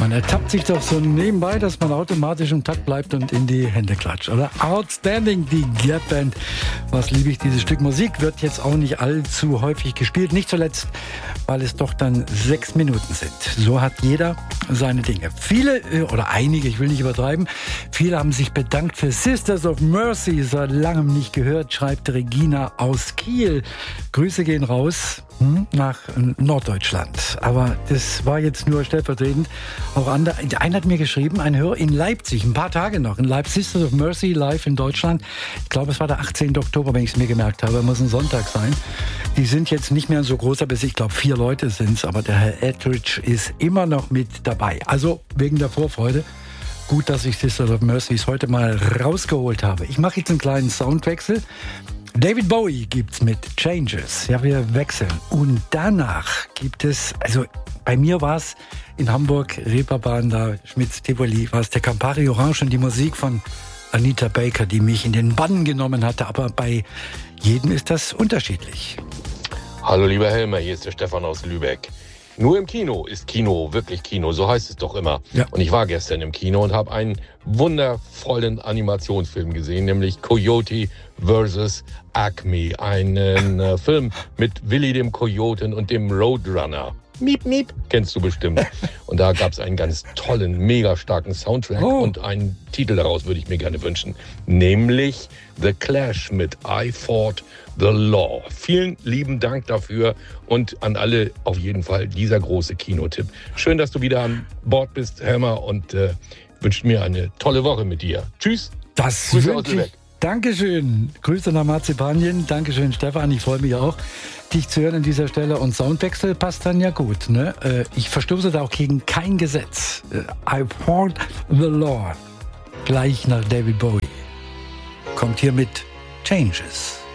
Man ertappt sich doch so nebenbei, dass man automatisch im Takt bleibt und in die Hände klatscht, oder? Outstanding, die Gap Band. Was liebe ich, dieses Stück Musik wird jetzt auch nicht allzu häufig gespielt. Nicht zuletzt, weil es doch dann 6 Minuten sind. So hat jeder seine Dinge. Viele, oder einige, ich will nicht übertreiben, viele haben sich bedankt für Sisters of Mercy. Seit langem nicht gehört, schreibt Regina aus Kiel. Grüße gehen raus nach Norddeutschland. Aber das war jetzt nur stellvertretend. Auch andere. Einer hat mir geschrieben, ein Hörer in Leipzig, ein paar Tage noch, in Leipzig, Sisters of Mercy live in Deutschland. Ich glaube, es war der 18. Oktober, wenn ich es mir gemerkt habe. Muss ein Sonntag sein. Die sind jetzt nicht mehr so groß, aber ich glaube 4 Leute sind es. Aber der Herr Ettridge ist immer noch mit dabei. Also wegen der Vorfreude. Gut, dass ich Sisters of Mercy heute mal rausgeholt habe. Ich mache jetzt einen kleinen Soundwechsel. David Bowie gibt's mit Changes. Ja, wir wechseln. Und danach gibt es, also bei mir war es in Hamburg, Reeperbahn, da Schmitz-Tivoli, war es der Campari Orange und die Musik von Anita Baker, die mich in den Bann genommen hatte. Aber bei jedem ist das unterschiedlich. Hallo lieber Helmer, hier ist der Stefan aus Lübeck. Nur im Kino ist Kino wirklich Kino, so heißt es doch immer. Ja. Und ich war gestern im Kino und habe einen wundervollen Animationsfilm gesehen, nämlich Coyote vs. Acme. Einen Film mit Willy dem Kojoten und dem Roadrunner. Miep, miep, kennst du bestimmt. Und da gab es einen ganz tollen, mega starken Soundtrack und einen Titel daraus würde ich mir gerne wünschen, nämlich The Clash mit I Fought the Law. Vielen lieben Dank dafür und an alle auf jeden Fall dieser große Kinotipp. Schön, dass du wieder an Bord bist, Helmer, und wünsche mir eine tolle Woche mit dir. Tschüss. Das wünsche ich. Dankeschön. Grüße nach Marzipanien. Dankeschön, Stefan. Ich freue mich auch, dich zu hören an dieser Stelle. Und Soundwechsel passt dann ja gut. Ne? Ich verstoße da auch gegen kein Gesetz. I fought the law. Gleich nach David Bowie. Kommt hier mit Changes.